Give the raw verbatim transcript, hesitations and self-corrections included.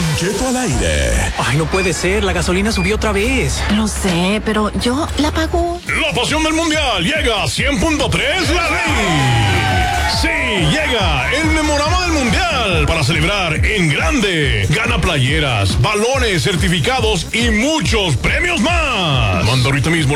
Don Cheto al aire. Ay, no puede ser, la gasolina subió otra vez. Lo sé, pero yo la pago. La pasión del mundial llega a cien punto tres La Ley. Sí, llega el memorama del mundial para celebrar en grande. Gana playeras, balones, certificados y muchos premios más. Manda ahorita mismo